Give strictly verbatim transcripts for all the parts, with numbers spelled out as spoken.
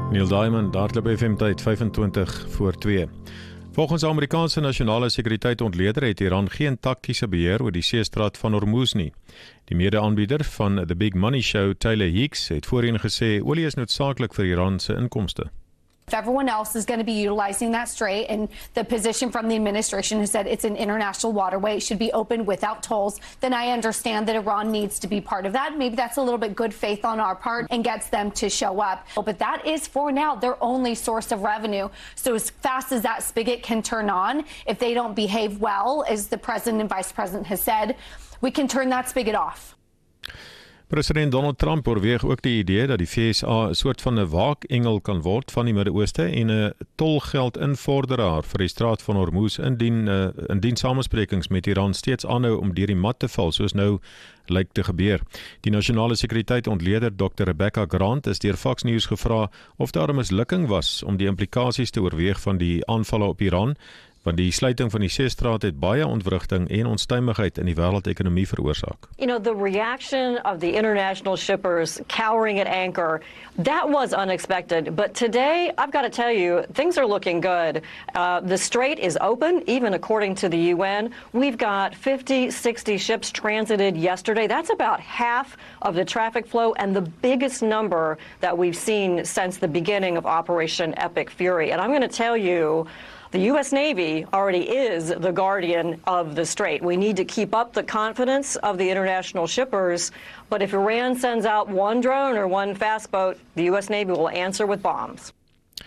Neil Diamond, hardloop F M tyd vyfentwintig voor twee. Volgens Amerikaanse nasionale sekuriteit ontleder het Iran geen taktiese beheer oor die seestraat van Hormuz nie. Die mede-aanbieder van The Big Money Show, Taylor Hicks, het voorheen gesê olie is noodsaaklik vir Iran se inkomste. If everyone else is going to be utilizing that strait, and the position from the administration has said it's an international waterway, it should be open without tolls, then I understand that Iran needs to be part of that. Maybe that's a little bit good faith on our part and gets them to show up. But that is, for now, their only source of revenue. So as fast as that spigot can turn on, if they don't behave well, as the president and vice president has said, we can turn that spigot off. President Donald Trump oorweeg ook die idee dat die V S A 'n soort van 'n waakengel kan word van die Midde-Ooste en 'n tolgeld invorderaar vir die straat van Hormuz indien uh, indien samesprekings met Iran steeds aanhou om deur die mat te val soos nou lyk te gebeur. Die nasionale sekuriteit ontleder dokter Rebecca Grant is deur Fox News gevra of daar 'n mislukking was om die implikasies te oorweeg van die aanvalle op Iran, want die sluiting van die seestraat het baie ontwrigting en onstuimigheid in die wêreldekonomie veroorsaak. You know, the reaction of the international shippers cowering at anchor, that was unexpected. But today, I've got to tell you, things are looking good. Uh, the strait is open, even according to the U N. We've got fifty, sixty ships transited yesterday. That's about half of the traffic flow and the biggest number that we've seen since the beginning of Operation Epic Fury. And I'm going to tell you, the U S Navy already is the guardian of the strait. We need to keep up the confidence of the international shippers, but if Iran sends out one drone or one fast boat, the U S Navy will answer with bombs.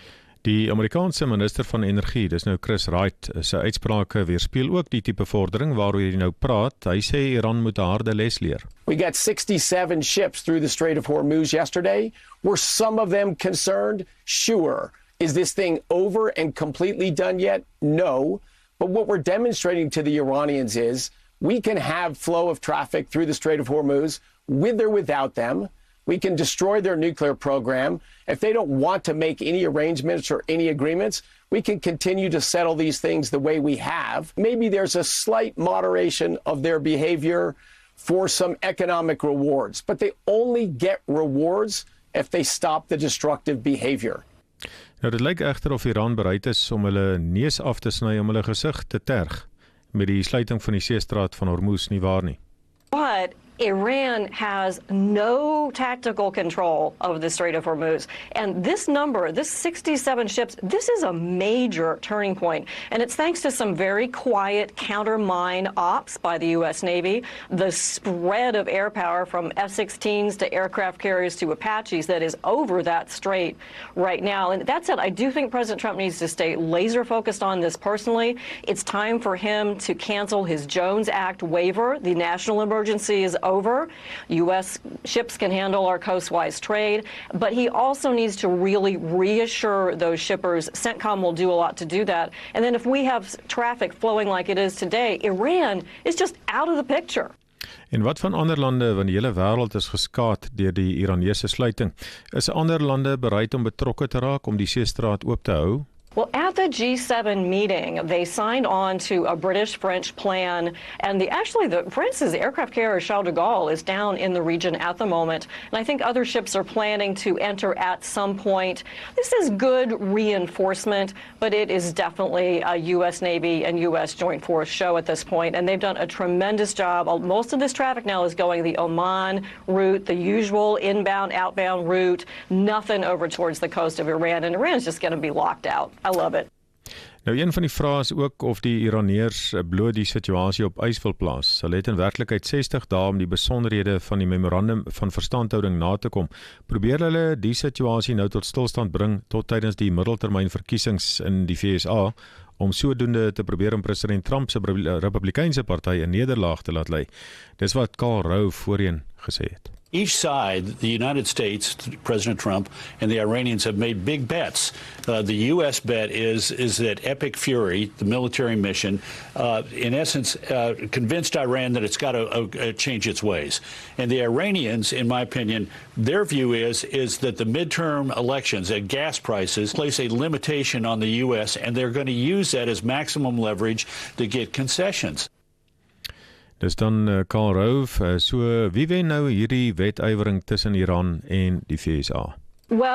Die Amerikaanse minister van energie, dis nou Chris Wright, sy uitsprake weerspieël ook die tipe vordering waaroor hy nou praat. Hy sê Iran moet 'n harde les leer. We got sixty-seven ships through the Strait of Hormuz yesterday. Were some of them concerned? Sure. Is this thing over and completely done yet? No. But what we're demonstrating to the Iranians is we can have flow of traffic through the Strait of Hormuz with or without them. We can destroy their nuclear program. If they don't want to make any arrangements or any agreements, we can continue to settle these things the way we have. Maybe there's a slight moderation of their behavior for some economic rewards, but they only get rewards if they stop the destructive behavior. Nou, dit lyk egter of Iran bereid is om hulle neus af te sny om hulle gesig te terg met die sluiting van die seestraat van Hormuz, nie waar nie. But Iran has no tactical control of the Strait of Hormuz. And this number, this sixty-seven ships, this is a major turning point. And it's thanks to some very quiet counter-mine ops by the U S Navy, the spread of air power from F sixteens to aircraft carriers to Apaches that is over that strait right now. And that said, I do think President Trump needs to stay laser focused on this personally. It's time for him to cancel his Jones Act waiver. The national emergency is over. U S ships can handle our coastwise trade, but he also needs to really reassure those shippers. CENTCOM will do a lot to do that. And then if we have traffic flowing like it is today, Iran is just out of the picture. En wat van ander lande, want die hele wêreld is geskaad deur die Iranese sluiting? Is ander lande bereid om betrokke te raak om die seestraat oop te hou? Well, at the G seven meeting, they signed on to a British-French plan, and the actually, the France's aircraft carrier Charles de Gaulle is down in the region at the moment, and I think other ships are planning to enter at some point. This is good reinforcement, but it is definitely a U S Navy and U S Joint Force show at this point, and they've done a tremendous job. Most of this traffic now is going the Oman route, the usual inbound, outbound route, nothing over towards the coast of Iran, and Iran is just going to be locked out. I love it. Nou, een van die vrae is ook of die Iraneers bloot die situasie op ys wil plaas. Hulle het in werklikheid sestig dae om die besonderhede van die memorandum van verstandhouding na te kom. Probeer hulle die situasie nou tot stilstand bring tot tydens die middeltermyn verkiesings in die V S A, om sodoende te probeer om president Trump se Republikeinse party 'n nederlaag te laat lei. Dis wat Karl Rove voorheen gesê het. Each side, the United States, President Trump, and the Iranians have made big bets. Uh, the U S bet is is that Epic Fury, the military mission, uh, in essence, uh, convinced Iran that it's got to uh, change its ways. And the Iranians, in my opinion, their view is is that the midterm elections at gas prices place a limitation on the U S, and they're going to use that as maximum leverage to get concessions. Dis dan uh, Karl Rove, uh, so wie wen nou hierdie wetywering tussen Iran en die V S A?